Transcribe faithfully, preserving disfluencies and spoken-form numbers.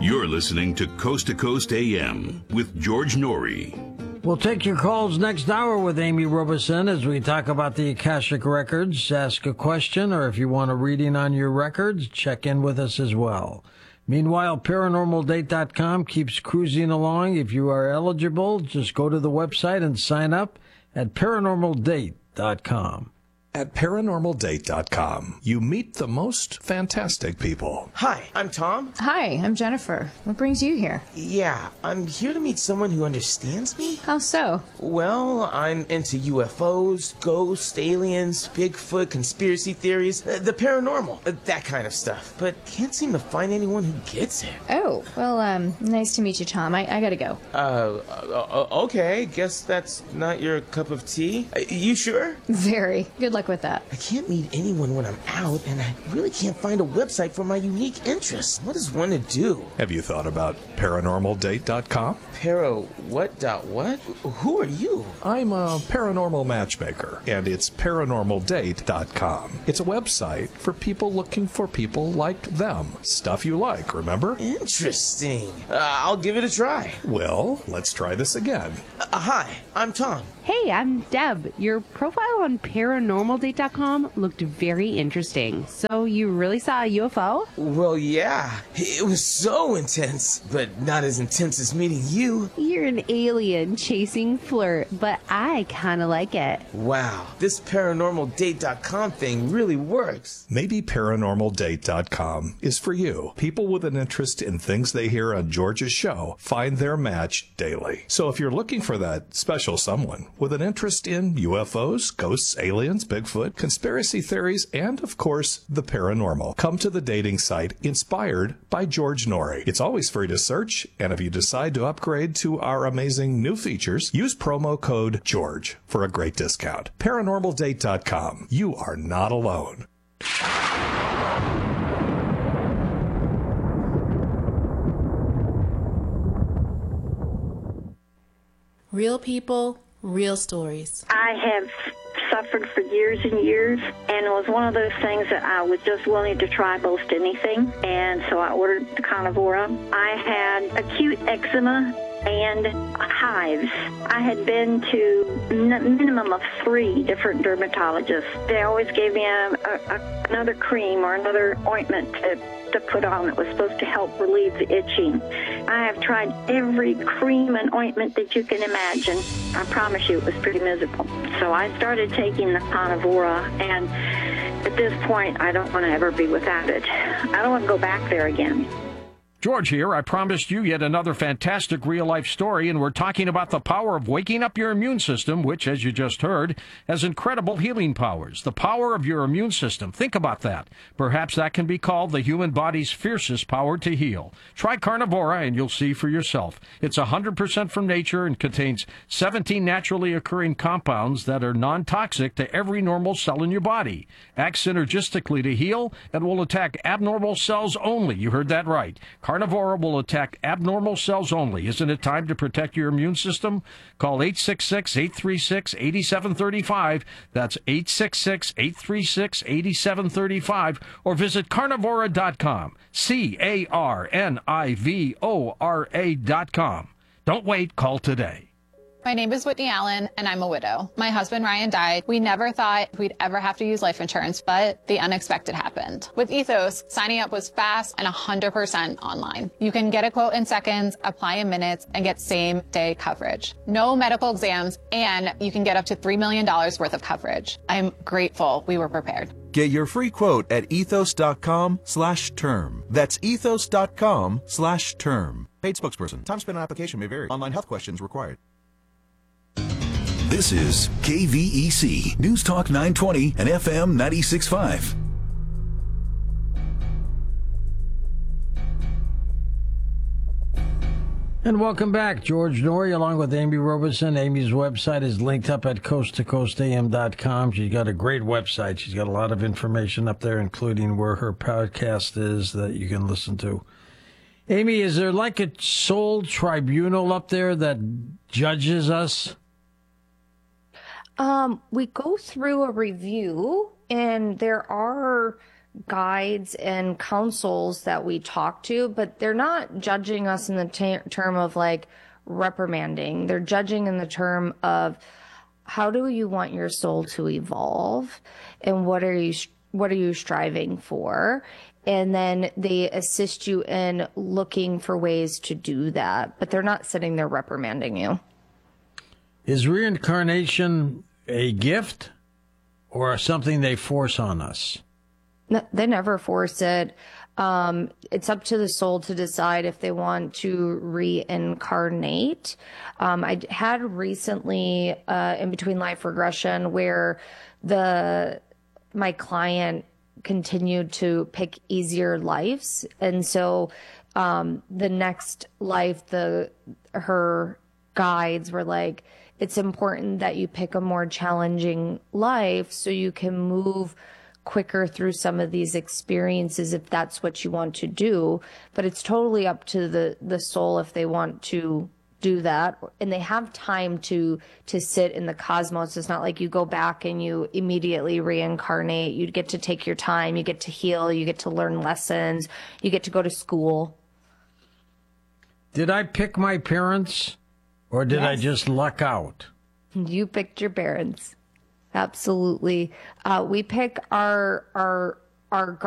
You're listening to Coast to Coast A M with George Norrie. We'll take your calls next hour with Amy Robeson as we talk about the Akashic Records. Ask a question, or if you want a reading on your records, check in with us as well. Meanwhile, paranormal date dot com keeps cruising along. If you are eligible, just go to the website and sign up at paranormal date dot com. At paranormal date dot com, you meet the most fantastic people. Hi, I'm Tom. Hi, I'm Jennifer. What brings you here? Yeah, I'm here to meet someone who understands me. How so? Well, I'm into U F Os, ghosts, aliens, Bigfoot, conspiracy theories, uh, the paranormal, uh, that kind of stuff. But can't seem to find anyone who gets it. Oh, well, um, nice to meet you, Tom. I, I gotta go. Uh, uh, okay, guess that's not your cup of tea. Uh, you sure? Very. Good luck with that. I can't meet anyone when I'm out, and I really can't find a website for my unique interests. What is one to do? Have you thought about paranormal date dot com? Para what dot what? Who are you? I'm a paranormal matchmaker, and it's paranormal date dot com. It's a website for people looking for people like them. Stuff you like, remember? Interesting. Uh, I'll give it a try. Well, let's try this again. Uh, hi, I'm Tom. Hey, I'm Deb. Your profile on paranormal date dot com looked very interesting. So you really saw a U F O? Well, yeah. It was so intense, but not as intense as meeting you. You're an alien chasing flirt, but I kind of like it. Wow, this paranormal date dot com thing really works. Maybe paranormal date dot com is for you. People with an interest in things they hear on George's show find their match daily. So if you're looking for that special someone with an interest in U F Os, ghosts, aliens, Bigfoot, conspiracy theories, and, of course, the paranormal, come to the dating site inspired by George Norrie. It's always free to search, and if you decide to upgrade to our amazing new features, use promo code GEORGE for a great discount. paranormal date dot com. You are not alone. Real people, real stories. I have suffered for years and years, and it was one of those things that I was just willing to try most anything, and so I ordered the Carnivora. I had acute eczema and hives. I had been to n- minimum of three different dermatologists. They always gave me a, a, another cream or another ointment to, to put on that was supposed to help relieve the itching. I have tried every cream and ointment that you can imagine. I promise you it was pretty miserable. So I started taking the Carnivora, and at this point I don't want to ever be without it. I don't want to go back there again. George here. I promised you yet another fantastic real-life story, and we're talking about the power of waking up your immune system, which, as you just heard, has incredible healing powers. The power of your immune system. Think about that. Perhaps that can be called the human body's fiercest power to heal. Try Carnivora, and you'll see for yourself. It's one hundred percent from nature and contains seventeen naturally occurring compounds that are non-toxic to every normal cell in your body. Acts synergistically to heal and will attack abnormal cells only. You heard that right. Carnivora will attack abnormal cells only. Isn't it time to protect your immune system? Call eight six six, eight three six, eight seven three five. That's eight six six, eight three six, eight seven three five. Or visit carnivora dot com. C A R N I V O R A dot com. Don't wait. Call today. My name is Whitney Allen, and I'm a widow. My husband, Ryan, died. We never thought we'd ever have to use life insurance, but the unexpected happened. With Ethos, signing up was fast and one hundred percent online. You can get a quote in seconds, apply in minutes, and get same-day coverage. No medical exams, and you can get up to three million dollars worth of coverage. I'm grateful we were prepared. Get your free quote at ethos.com slash term. That's ethos.com slash term. Paid spokesperson. Time spent on application may vary. Online health questions required. This is K V E C, News Talk nine twenty and F M ninety-six point five. And welcome back. George Norrie along with Amy Robeson. Amy's website is linked up at coast to coast a m dot com. She's got a great website. She's got a lot of information up there, including where her podcast is that you can listen to. Amy, is there like a soul tribunal up there that judges us? Um, we go through a review, and there are guides and counsels that we talk to, but they're not judging us in the t- term of like reprimanding. They're judging in the term of how do you want your soul to evolve, and what are you what are you striving for? And then they assist you in looking for ways to do that, but they're not sitting there reprimanding you. Is reincarnation a gift or something they force on us? No, they never force it. Um, it's up to the soul to decide if they want to reincarnate. Um, I had recently, uh, in between life regression, where the my client continued to pick easier lives, and so um, the next life, the her guides were like, it's important that you pick a more challenging life so you can move quicker through some of these experiences if that's what you want to do. But it's totally up to the, the soul if they want to do that. And they have time to to sit in the cosmos. It's not like you go back and you immediately reincarnate. You get to take your time. You get to heal. You get to learn lessons. You get to go to school. Did I pick my parents, or did yes. I just luck out? You picked your parents. Absolutely. Uh, we pick our our our